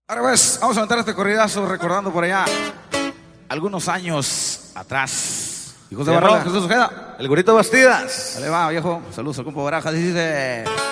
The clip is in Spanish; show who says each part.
Speaker 1: Ahora pues, vamos a aventar este corridazo recordando por allá algunos años atrás. Hijos de Barrón, Jesús Ojeda.
Speaker 2: El Gurito Bastidas.
Speaker 1: Dale va, viejo. Saludos al compa Barajas. Dice...